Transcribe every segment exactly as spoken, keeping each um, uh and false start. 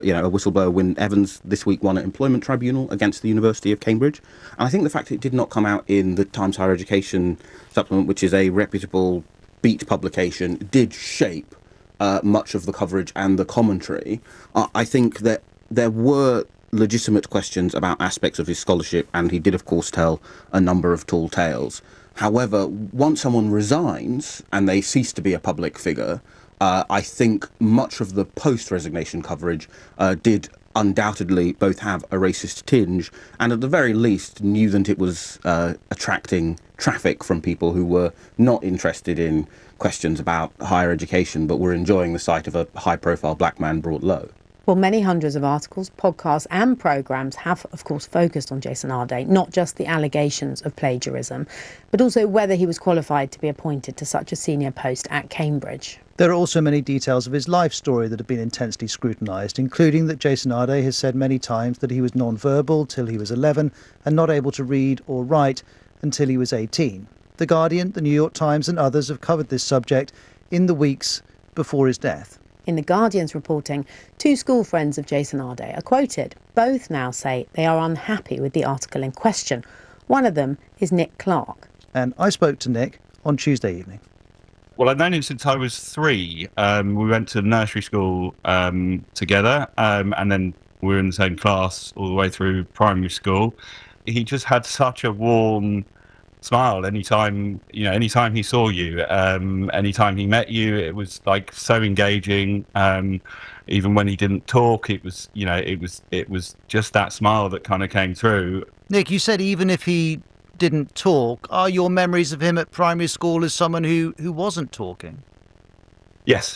You know, a whistleblower, Wyn Evans, this week won an employment tribunal against the University of Cambridge. And I think the fact that it did not come out in the Times Higher Education supplement, which is a reputable beat publication, did shape uh, much of the coverage and the commentary. Uh, I think that there were legitimate questions about aspects of his scholarship, and he did, of course, tell a number of tall tales. However, once someone resigns and they cease to be a public figure, uh, I think much of the post-resignation coverage uh, did undoubtedly both have a racist tinge and at the very least knew that it was uh, attracting traffic from people who were not interested in questions about higher education but were enjoying the sight of a high-profile black man brought low. Well, many hundreds of articles, podcasts and programmes have, of course, focused on Jason Arday, not just the allegations of plagiarism, but also whether he was qualified to be appointed to such a senior post at Cambridge. There are also many details of his life story that have been intensely scrutinised, including that Jason Arday has said many times that he was non-verbal till he was eleven and not able to read or write until he was eighteen. The Guardian, the New York Times and others have covered this subject in the weeks before his death. In The Guardian's reporting, two school friends of Jason Arday are quoted. Both now say they are unhappy with the article in question. One of them is Nick Clark. And I spoke to Nick on Tuesday evening. Well, I've known him since I was three. Um, we went to nursery school um, together, um, and then we were in the same class all the way through primary school. He just had such a warm smile anytime, you know, anytime he saw you, um, anytime he met you. It was like so engaging. Um, even when he didn't talk, it was, you know, it was it was just that smile that kind of came through. Nick, you said even if he didn't talk, are your memories of him at primary school as someone who, who wasn't talking? Yes.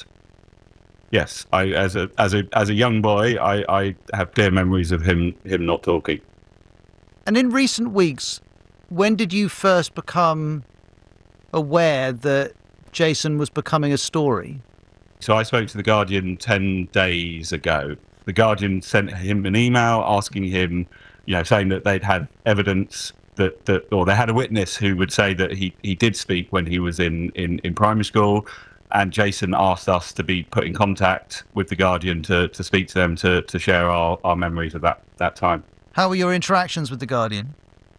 Yes. I as a as a as a young boy, I, I have clear memories of him him not talking. And in recent weeks, when did you first become aware that Jason was becoming a story? So I spoke to The Guardian ten days ago. The Guardian sent him an email asking him, you know, saying that they'd had evidence that, that or they had a witness who would say that he, he did speak when he was in, in, in primary school. And Jason asked us to be put in contact with The Guardian to, to speak to them, to, to share our, our memories of that, that time. How were your interactions with The Guardian?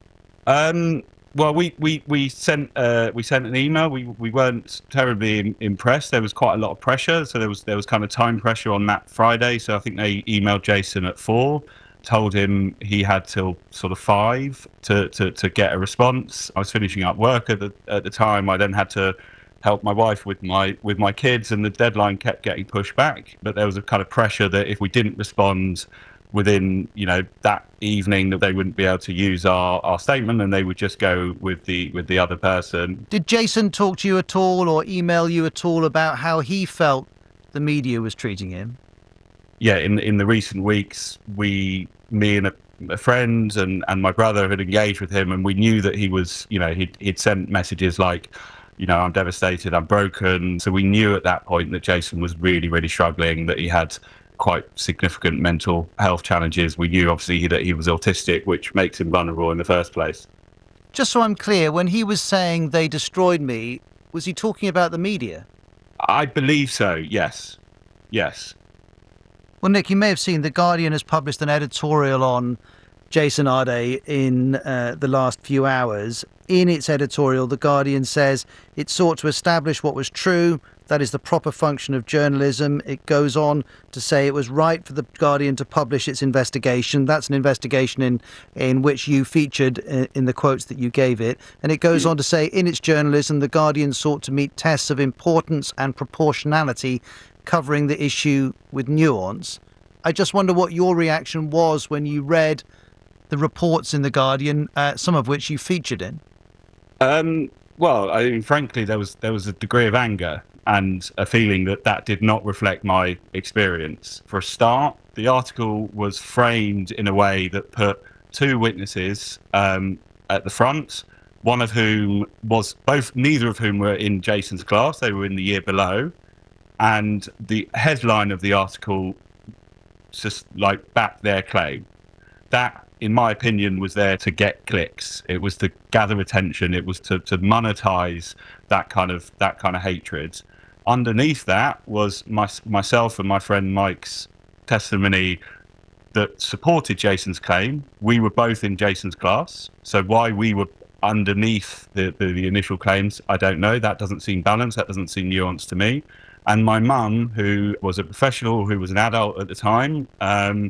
Um, well, we, we, we sent uh, we sent an email. We we weren't terribly in, impressed. There was quite a lot of pressure, so there was there was kind of time pressure on that Friday. So I think they emailed Jason at four, told him he had till sort of five to, to, to get a response. I was finishing up work at the at the time. I then had to help my wife with my with my kids, and the deadline kept getting pushed back. But there was a kind of pressure that if we didn't respond within, you know, that evening, that they wouldn't be able to use our, our statement and they would just go with the with the other person. Did Jason talk to you at all or email you at all about how he felt the media was treating him? Yeah, in in the recent weeks, we, me and a, a friend and, and my brother had engaged with him, and we knew that he was, you know, he'd, he'd sent messages like, you know, I'm devastated, I'm broken. So we knew at that point that Jason was really, really struggling, that he had quite significant mental health challenges. We knew obviously that he was autistic, which makes him vulnerable in the first place. Just so I'm clear, when he was saying they destroyed me, was he talking about the media? I believe so, yes. Yes. Well, Nick, you may have seen The Guardian has published an editorial on Jason Arday in uh, the last few hours. In its editorial, The Guardian says it sought to establish what was true. That is the proper function of journalism. It goes on to say it was right for The Guardian to publish its investigation. That's an investigation in, in which you featured in, in the quotes that you gave it. And it goes on to say, in its journalism, The Guardian sought to meet tests of importance and proportionality, covering the issue with nuance. I just wonder what your reaction was when you read the reports in The Guardian, uh, some of which you featured in. Um, well, I mean, frankly, there was there was a degree of anger and a feeling that that did not reflect my experience. For a start, the article was framed in a way that put two witnesses um, at the front, one of whom was both, neither of whom were in Jason's class, they were in the year below. And the headline of the article just like backed their claim. That, in my opinion, was there to get clicks. It was to gather attention. It was to, to monetize that kind of that kind of hatred. Underneath that was my, myself and my friend Mike's testimony that supported Jason's claim. We were both in Jason's class, so why we were underneath the, the, the initial claims, I don't know. That doesn't seem balanced. That doesn't seem nuanced to me. And my mum, who was a professional, who was an adult at the time, um,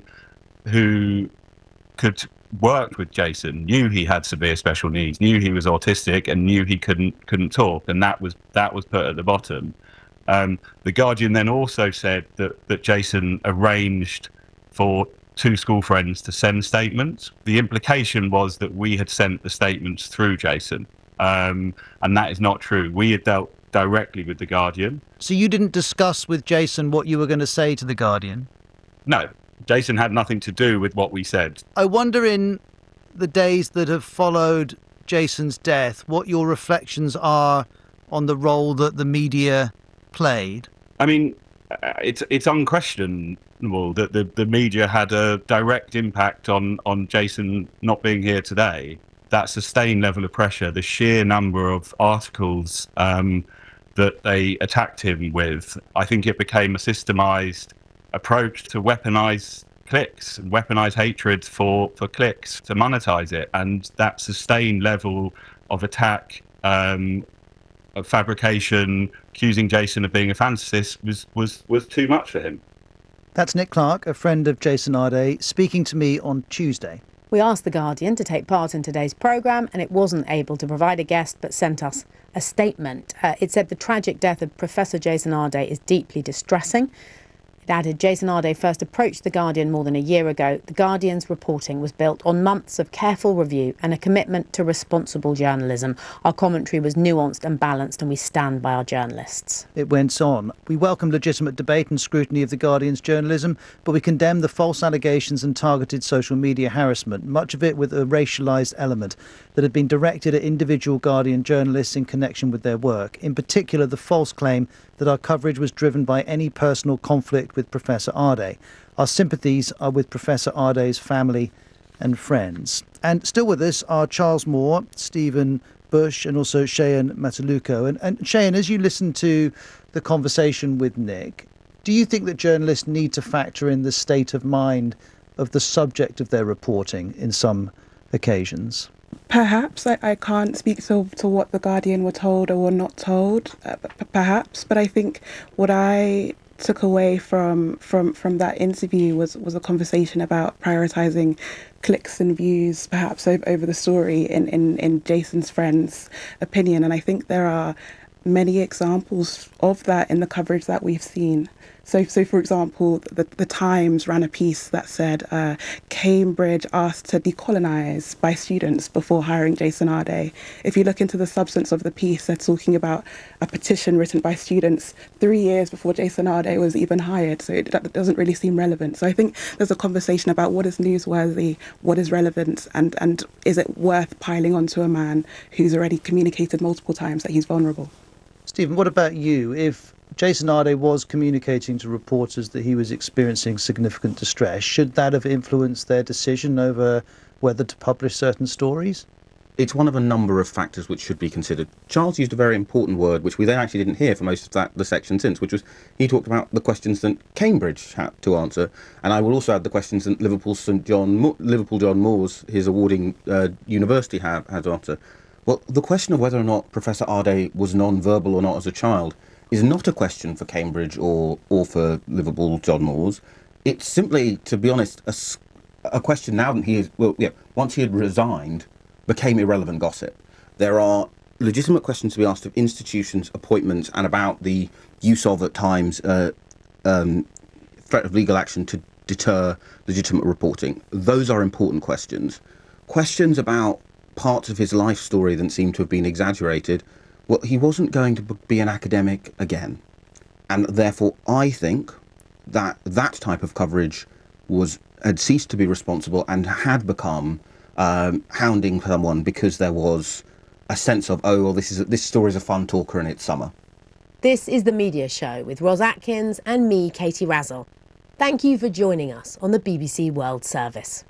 who could worked with Jason, knew he had severe special needs, knew he was autistic, and knew he couldn't couldn't talk, and that was that was put at the bottom. Um, the Guardian then also said that that Jason arranged for two school friends to send statements. The implication was that we had sent the statements through Jason, um, and that is not true. We had dealt directly with the Guardian. So you didn't discuss with Jason what you were going to say to the Guardian? No, Jason had nothing to do with what we said. I wonder, in the days that have followed Jason's death, what your reflections are on the role that the media played. I mean, it's it's unquestionable that the, the media had a direct impact on, on Jason not being here today. That sustained level of pressure, the sheer number of articles um, that they attacked him with, I think it became a systemized approach to weaponize clicks and weaponize hatred for, for clicks to monetize it. And that sustained level of attack, um, of fabrication, accusing Jason of being a fantasist was, was, was too much for him. That's Nick Clark, a friend of Jason Arday, speaking to me on Tuesday. We asked The Guardian to take part in today's programme, and it wasn't able to provide a guest but sent us a statement. Uh, it said the tragic death of Professor Jason Arday is deeply distressing. It added Jason Arday first approached The Guardian more than a year ago. The Guardian's reporting was built on months of careful review and a commitment to responsible journalism. Our commentary was nuanced and balanced, and we stand by our journalists. It went on. We welcome legitimate debate and scrutiny of The Guardian's journalism, but we condemn the false allegations and targeted social media harassment, much of it with a racialised element that had been directed at individual Guardian journalists in connection with their work. In particular, the false claim that our coverage was driven by any personal conflict with Professor Arday. Our sympathies are with Professor Arday's family and friends. And still with us are Charles Moore, Stephen Bush, and also Cheyenne Mataluko. And, and Cheyenne, as you listen to the conversation with Nick, do you think that journalists need to factor in the state of mind of the subject of their reporting in some occasions? Perhaps. I, I can't speak to, to what the Guardian were told or were not told, uh, p- perhaps. But I think what I took away from from, from that interview was, was a conversation about prioritising clicks and views, perhaps over, over the story in, in, in Jason's friend's opinion. And I think there are many examples of that in the coverage that we've seen. So, so for example, the, the Times ran a piece that said uh, Cambridge asked to decolonise by students before hiring Jason Arday. If you look into the substance of the piece, they're talking about a petition written by students three years before Jason Arday was even hired. So it, that doesn't really seem relevant. So I think there's a conversation about what is newsworthy, what is relevant, and, and is it worth piling onto a man who's already communicated multiple times that he's vulnerable. Stephen, what about you? If Jason Arday was communicating to reporters that he was experiencing significant distress, should that have influenced their decision over whether to publish certain stories? It's one of a number of factors which should be considered. Charles used a very important word, which we then actually didn't hear for most of that the section since, which was he talked about the questions that Cambridge had to answer, and I will also add the questions that Liverpool St John Mo- Liverpool John Moores, his awarding uh, university, have had to answer. Well, the question of whether or not Professor Arday was non-verbal or not as a child is not a question for Cambridge or, or for Liverpool John Moores. It's simply, to be honest, a, a question now that he is, well, yeah, once he had resigned, became irrelevant gossip. There are legitimate questions to be asked of institutions, appointments, and about the use of, at times, uh, um, threat of legal action to deter legitimate reporting. Those are important questions. Questions about parts of his life story that seem to have been exaggerated, well, he wasn't going to be an academic again. And therefore, I think that that type of coverage was had ceased to be responsible and had become um, hounding someone because there was a sense of, oh, well, this is a, this story is a fun talker and it's summer. This is The Media Show with Ros Atkins and me, Katie Razzle. Thank you for joining us on the B B C World Service.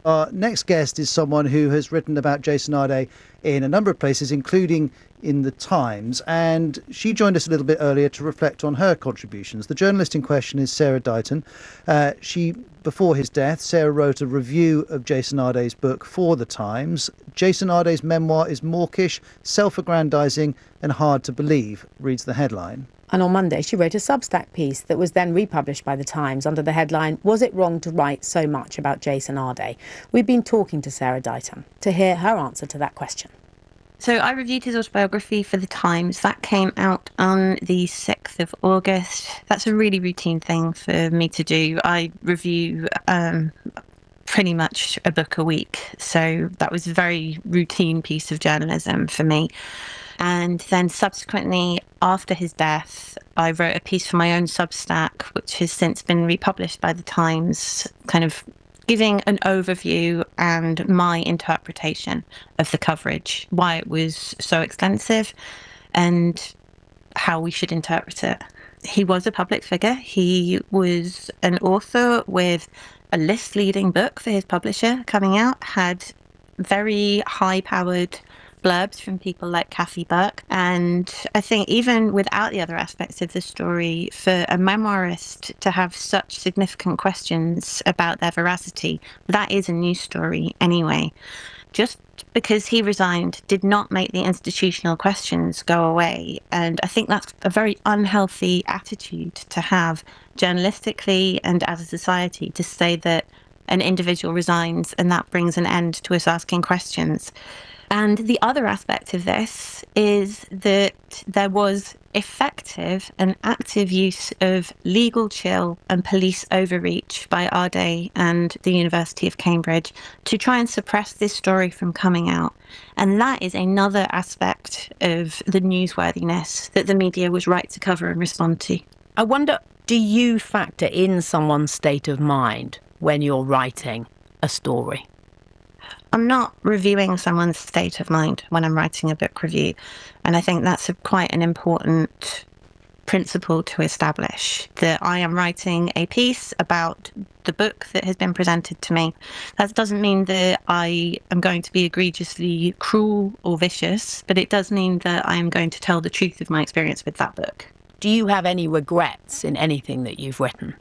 Our next guest is someone who has written about Jason Arde in a number of places, including in the Times, and she joined us a little bit earlier to reflect on her contributions. The journalist in question is Sarah Dighton. Uh, she, before his death, Sarah wrote a review of Jason Arde's book for the Times. Jason Arde's memoir is mawkish, self-aggrandising and hard to believe, reads the headline. And on Monday, she wrote a Substack piece that was then republished by The Times under the headline, "Was it wrong to write so much about Jason Arde?" We've been talking to Sarah Dighton to hear her answer to that question. So I reviewed his autobiography for The Times. That came out on the sixth of August. That's a really routine thing for me to do. I review um, pretty much a book a week. So that was a very routine piece of journalism for me. And then subsequently, after his death, I wrote a piece for my own Substack, which has since been republished by The Times, kind of giving an overview and my interpretation of the coverage, why it was so extensive and how we should interpret it. He was a public figure. He was an author with a list-leading book for his publisher coming out, had very high-powered blurbs from people like Kathy Burke. And I think even without the other aspects of the story, for a memoirist to have such significant questions about their veracity, that is a news story anyway. Just because he resigned did not make the institutional questions go away. And I think that's a very unhealthy attitude to have journalistically and as a society, to say that an individual resigns and that brings an end to us asking questions. And the other aspect of this is that there was effective and active use of legal chill and police overreach by Arde and the University of Cambridge to try and suppress this story from coming out. And that is another aspect of the newsworthiness that the media was right to cover and respond to. I wonder, do you factor in someone's state of mind when you're writing a story? I'm not reviewing someone's state of mind when I'm writing a book review. And I think that's a, quite an important principle to establish, that I am writing a piece about the book that has been presented to me. That doesn't mean that I am going to be egregiously cruel or vicious, but it does mean that I am going to tell the truth of my experience with that book. Do you have any regrets in anything that you've written?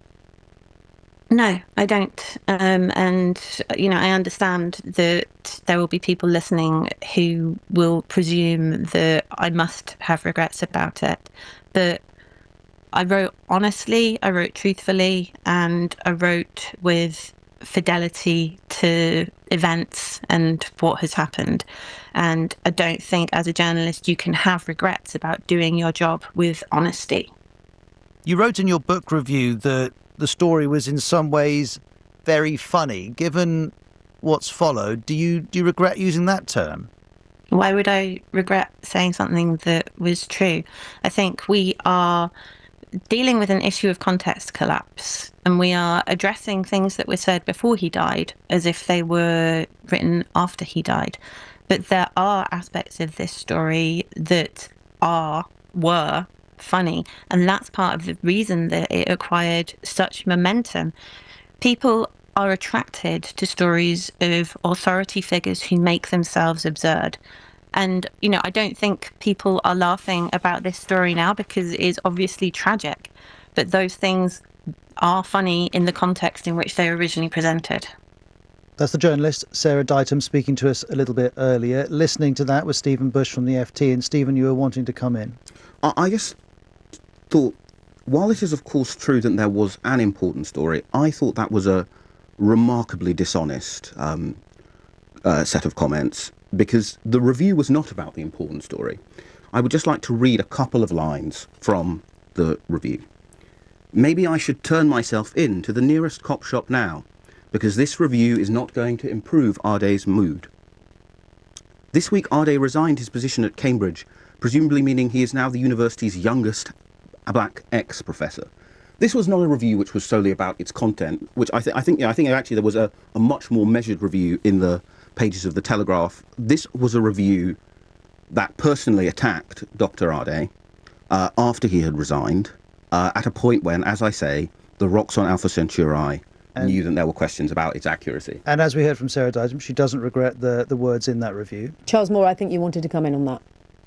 No, I don't. Um, and, you know, I understand that there will be people listening who will presume that I must have regrets about it. But I wrote honestly, I wrote truthfully, and I wrote with fidelity to events and what has happened. And I don't think as a journalist you can have regrets about doing your job with honesty. You wrote in your book review that the story was in some ways very funny. Given what's followed, do you do you regret using that term? Why would I regret saying something that was true? I think we are dealing with an issue of context collapse, and we are addressing things that were said before he died as if they were written after he died. But there are aspects of this story that are, were, funny, and that's part of the reason that it acquired such momentum. People are attracted to stories of authority figures who make themselves absurd. And, you know, I don't think people are laughing about this story now because it is obviously tragic, but those things are funny in the context in which they were originally presented. That's the journalist Sarah Dighton speaking to us a little bit earlier. Listening to that was Stephen Bush from the F T. And Stephen, you were wanting to come in. I, I just thought, while it is of course true that there was an important story, I thought that was a remarkably dishonest um, uh, set of comments, because the review was not about the important story. I would just like to read a couple of lines from the review. Maybe I should turn myself in to the nearest cop shop now, because this review is not going to improve Arde's mood. This week Arde resigned his position at Cambridge, presumably meaning he is now the university's youngest black ex-professor. This was not a review which was solely about its content, which I, th- I think, yeah, I think actually there was a, a much more measured review in the pages of the Telegraph. This was a review that personally attacked Doctor Arde uh, after he had resigned, uh, at a point when, as I say, the rocks on Alpha Centauri And- knew that there were questions about its accuracy. And as we heard from Sarah Ditum, she doesn't regret the, the words in that review. Charles Moore, I think you wanted to come in on that.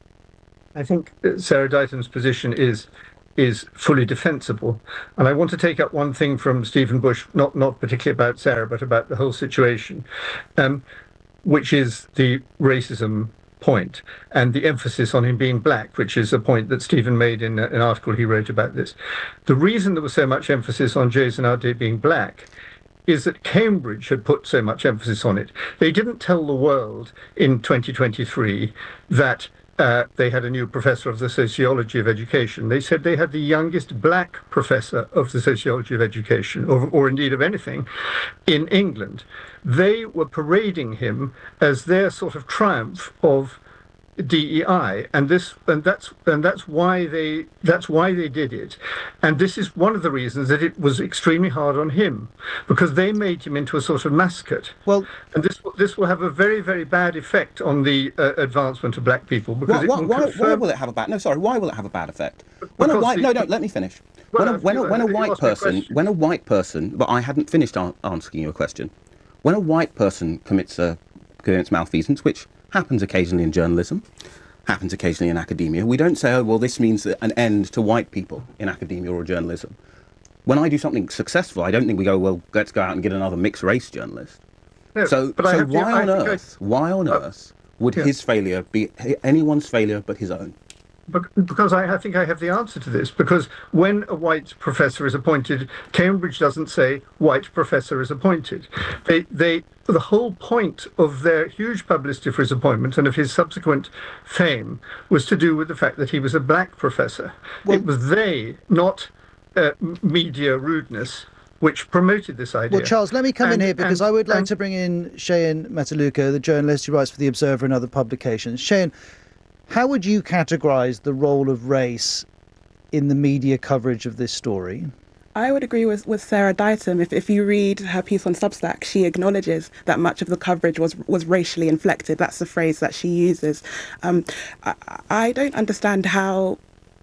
I think that Sarah Ditum's position is is fully defensible. And I want to take up one thing from Stephen Bush, not, not particularly about Sarah, but about the whole situation, um, which is the racism point and the emphasis on him being black, which is a point that Stephen made in an article he wrote about this. The reason there was so much emphasis on Jason Ade being black is that Cambridge had put so much emphasis on it. They didn't tell the world in twenty twenty-three that Uh, they had a new professor of the sociology of education. They said they had the youngest black professor of the sociology of education, or, or indeed of anything, in England. They were parading him as their sort of triumph of D E I, and this and that's and that's why they that's why they did it. And this is one of the reasons that it was extremely hard on him, because they made him into a sort of mascot. Well, and this this will have a very very bad effect on the uh, advancement of black people, because Why, it why, will why, confirm- why will it have a bad? No, sorry. Why will it have a bad effect? When a Because white the- no, no. Let me finish. Well, When a I've- when a, you- when a you white asked me a person question. when a white person, but I hadn't finished an- asking you a question. When a white person commits a commits malfeasance, which happens occasionally in journalism, happens occasionally in academia, we don't say, oh well, this means an end to white people in academia or journalism. When I do something successful, I don't think we go, well, let's go out and get another mixed race journalist. No, So, but I so have the- why I on think I- earth, why on uh, earth would yeah. his failure be anyone's failure but his own? Bec- Because I, I think I have the answer to this. Because when a white professor is appointed, Cambridge doesn't say white professor is appointed. They, they, the whole point of their huge publicity for his appointment and of his subsequent fame was to do with the fact that he was a black professor. Well- it was they, not uh, m- media rudeness, which promoted this idea. Well, Charles, let me come in And- here because and- I would like and- to bring in Cheyenne Mataluka, the journalist who writes for The Observer and other publications. Cheyenne, how would you categorise the role of race in the media coverage of this story? I would agree with, with Sarah Ditum. If, if you read her piece on Substack, she acknowledges that much of the coverage was, was racially inflected. That's the phrase that she uses. Um, I, I don't understand how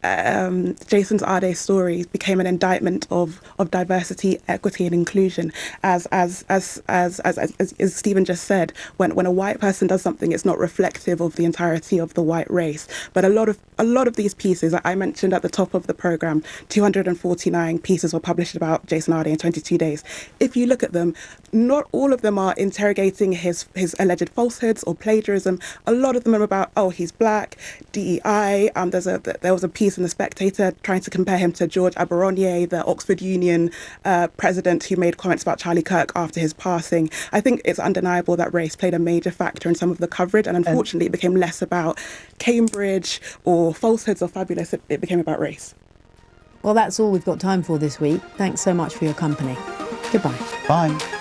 um, Jason Ade's story became an indictment of, of diversity, equity, and inclusion. As as as as as, as, as Stephen just said, when when a white person does something, it's not reflective of the entirety of the white race. But a lot of a lot of these pieces I mentioned at the top of the program, two hundred forty-nine pieces were published about Jason Ade in twenty-two days. If you look at them, not all of them are interrogating his his alleged falsehoods or plagiarism. A lot of them are about, oh, he's black, D E I. Um, there's a there was a piece in the Spectator trying to compare him to George Aberonier, the Oxford Union uh, president who made comments about Charlie Kirk after his passing. I think it's undeniable that race played a major factor in some of the coverage, and unfortunately, it became less about Cambridge or falsehoods or fabulous. It, it became about race. Well, that's all we've got time for this week. Thanks so much for your company. Goodbye. Bye.